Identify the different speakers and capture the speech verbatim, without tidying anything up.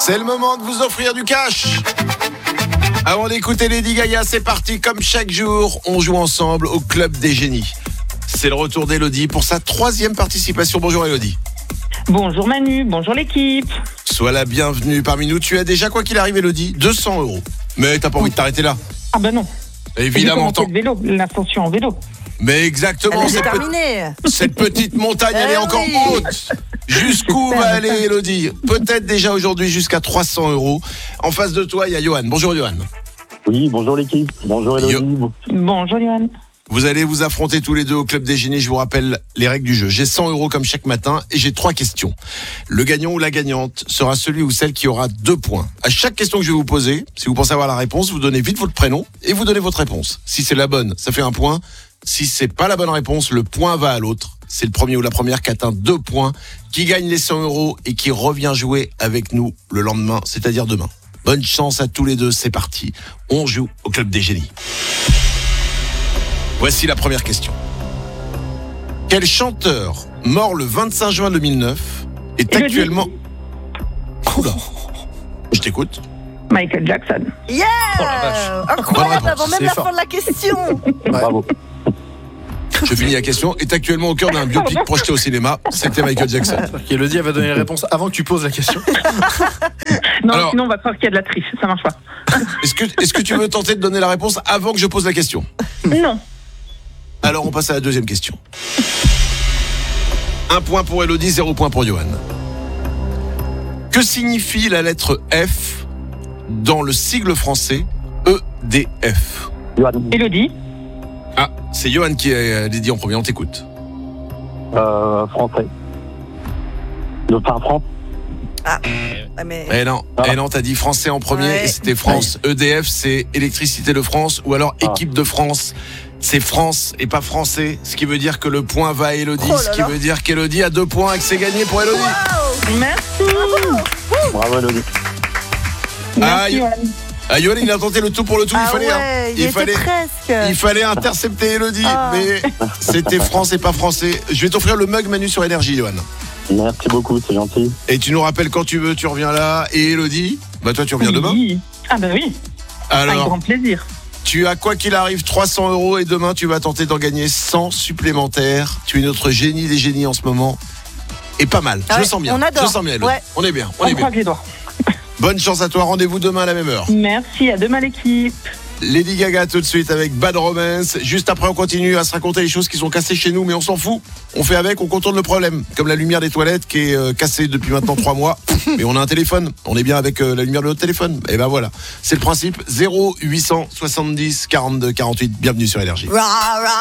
Speaker 1: C'est le moment de vous offrir du cash. Avant d'écouter Lady Gaga, c'est parti. Comme chaque jour, on joue ensemble au Club des Génies. C'est le retour d'Élodie pour sa troisième participation. Bonjour Élodie.
Speaker 2: Bonjour Manu, bonjour l'équipe.
Speaker 1: Sois la bienvenue parmi nous. Tu as déjà, quoi qu'il arrive Élodie, deux cents euros. Mais t'as pas envie de t'arrêter là?
Speaker 2: Ah ben non.
Speaker 1: Évidemment.
Speaker 2: Tant... le vélo, l'ascension en vélo.
Speaker 1: Mais exactement, cette, pe- cette petite montagne, elle est encore oui. haute. Jusqu'où va aller Élodie? Peut-être déjà aujourd'hui jusqu'à trois cents euros. En face de toi, il y a Johan. Bonjour Johan.
Speaker 3: Oui, bonjour l'équipe. Bonjour Élodie.
Speaker 2: Yo. Bonjour Johan.
Speaker 1: Vous allez vous affronter tous les deux au Club des Génies. Je vous rappelle les règles du jeu. J'ai cent euros comme chaque matin et j'ai trois questions. Le gagnant ou la gagnante sera celui ou celle qui aura deux points. À chaque question que je vais vous poser, si vous pensez avoir la réponse, vous donnez vite votre prénom et vous donnez votre réponse. Si c'est la bonne, ça fait un point. Si c'est pas la bonne réponse, le point va à l'autre. C'est le premier ou la première qui atteint deux points, qui gagne les cent euros et qui revient jouer avec nous le lendemain, c'est-à-dire demain. Bonne chance à tous les deux, c'est parti. On joue au Club des Génies. Voici la première question. Quel chanteur, mort le vingt-cinq juin deux mille neuf, est
Speaker 2: Élodie.
Speaker 1: actuellement... Oula, je t'écoute.
Speaker 2: Michael Jackson.
Speaker 4: Yeah
Speaker 1: Oh la vache.
Speaker 4: Incroyable, avant même
Speaker 1: C'est
Speaker 4: la
Speaker 1: fort.
Speaker 4: fin de la question.
Speaker 3: Bravo.
Speaker 1: Je finis la question. Est actuellement au cœur d'un biopic projeté au cinéma. C'était Michael Jackson.
Speaker 5: Élodie, elle va donner la réponse avant que tu poses la question.
Speaker 2: Non,
Speaker 1: Alors-
Speaker 2: sinon on va croire qu'il y a de la triche, ça marche pas.
Speaker 1: Est-ce que, est-ce que tu veux tenter de donner la réponse avant que je pose la question?
Speaker 2: Non.
Speaker 1: Alors on passe à la deuxième question. Un point pour Élodie, zéro point pour Johan. Que signifie la lettre F dans le sigle français E D F?
Speaker 3: Johan,
Speaker 2: Élodie.
Speaker 1: Ah, c'est Johan qui a dit en premier, on t'écoute.
Speaker 3: euh, français. Le pain France.
Speaker 4: Ah, mais...
Speaker 1: Eh non,
Speaker 3: Ah.
Speaker 1: eh non, t'as dit français en premier
Speaker 4: Ouais.
Speaker 1: et c'était France. E D F, c'est Électricité de France ou alors
Speaker 3: Ah.
Speaker 1: Équipe de France. C'est France et pas français, ce qui veut dire que le point va à Élodie,
Speaker 4: Oh là
Speaker 1: ce qui
Speaker 4: là.
Speaker 1: veut dire qu'Élodie a deux points et que c'est gagné pour Élodie.
Speaker 4: Wow.
Speaker 2: Merci.
Speaker 3: Bravo Élodie.
Speaker 2: Merci
Speaker 1: Aïe.
Speaker 2: Johan.
Speaker 1: Ah, Johan, il a tenté le tout pour le tout, il
Speaker 4: Ah
Speaker 1: fallait,
Speaker 4: ouais,
Speaker 1: hein.
Speaker 4: il,
Speaker 1: il
Speaker 4: était
Speaker 1: fallait,
Speaker 4: presque.
Speaker 1: il fallait intercepter Élodie,
Speaker 4: Ah.
Speaker 1: mais c'était France et pas français. Je vais t'offrir le mug Manu sur Énergie, Johan.
Speaker 3: Merci beaucoup, c'est gentil.
Speaker 1: Et tu nous rappelles quand tu veux, tu reviens là. Et Élodie, bah toi tu reviens demain.
Speaker 2: Oui. Ah ben oui, avec
Speaker 1: Alors,
Speaker 2: grand plaisir.
Speaker 1: tu as quoi qu'il arrive trois cents euros et demain tu vas tenter d'en gagner cent supplémentaires. Tu es notre génie des génies en ce moment. Et pas mal, je
Speaker 4: Ouais,
Speaker 1: le sens bien.
Speaker 4: on adore.
Speaker 1: Je le sens bien, Élodie.
Speaker 4: Ouais.
Speaker 1: On est bien, on,
Speaker 2: On
Speaker 1: est bien.
Speaker 2: croise les doigts.
Speaker 1: Bonne chance à toi, rendez-vous demain à la même heure.
Speaker 2: Merci, à demain l'équipe.
Speaker 1: Lady Gaga tout de suite avec Bad Romance. Juste après, on continue à se raconter les choses qui sont cassées chez nous, mais on s'en fout. On fait avec, on contourne le problème. Comme la lumière des toilettes qui est euh, cassée depuis maintenant trois mois. Mais on a un téléphone. On est bien avec euh, la lumière de notre téléphone. Et ben voilà. C'est le principe. zéro huit cent soixante-dix quarante-deux quarante-huit. Bienvenue sur Énergie.
Speaker 4: Rah, rah.